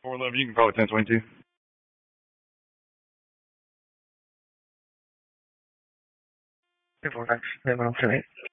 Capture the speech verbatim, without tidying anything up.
four eleven, you can probably ten twenty-two. Four thanks. Yeah, well, tonight.